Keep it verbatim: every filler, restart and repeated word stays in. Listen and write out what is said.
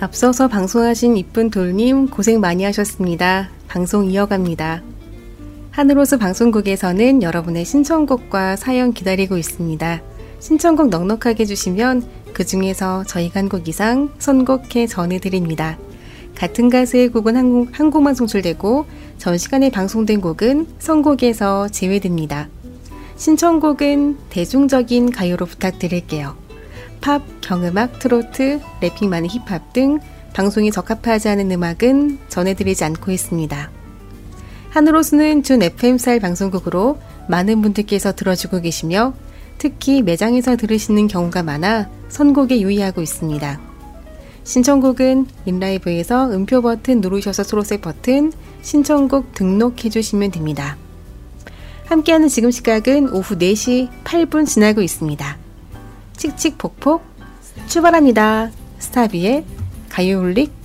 앞서서 방송하신 이쁜 돌님 고생 많이 하셨습니다. 방송 이어갑니다. 하늘호수 방송국에서는 여러분의 신청곡과 사연 기다리고 있습니다. 신청곡 넉넉하게 주시면 그 중에서 저희가 한 곡 이상 선곡해 전해드립니다. 같은 가수의 곡은 한, 곡, 한 곡만 송출되고 전 시간에 방송된 곡은 선곡에서 제외됩니다. 신청곡은 대중적인 가요로 부탁드릴게요. 팝, 경음악, 트로트, 래핑 많은 힙합 등 방송에 적합하지 않은 음악은 전해드리지 않고 있습니다. 하늘호수는 준 에프엠 스타일 방송국으로 많은 분들께서 들어주고 계시며 특히 매장에서 들으시는 경우가 많아 선곡에 유의하고 있습니다. 신청곡은 인라이브에서 음표 버튼 누르셔서 초록색 버튼 신청곡 등록해 주시면 됩니다. 함께하는 지금 시각은 오후 네 시 팔 분 지나고 있습니다. 칙칙폭폭 출발합니다. 스타비의 가요울릭